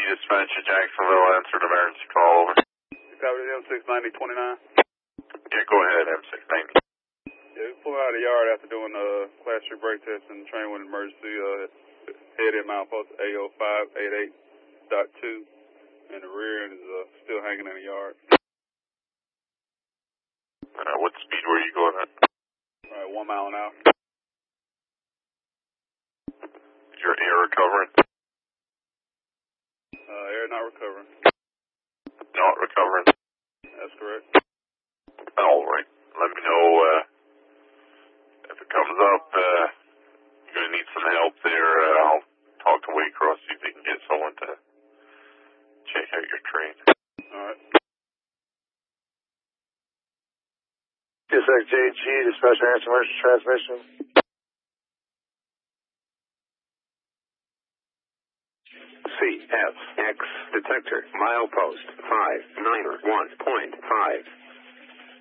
dispatcher, Jacksonville, answered emergency call, over. Copy M690-29. Yeah, go ahead, M690. Yeah, we pulled out of the yard after doing class 3 brake test and train with emergency, head in milepost A0588.2, and the rear end is still hanging in the yard. What speed were you going at? 1 mile an hour. Is your air recovering? Air not recovering. Not recovering? That's correct. All right. Let me know if it comes up. You're going to need some help there. I'll talk to Waycross, see if they can get someone to check out your train. All right. CSXJG, dispatcher answer emergency transmission. CFX detector, milepost 591.5.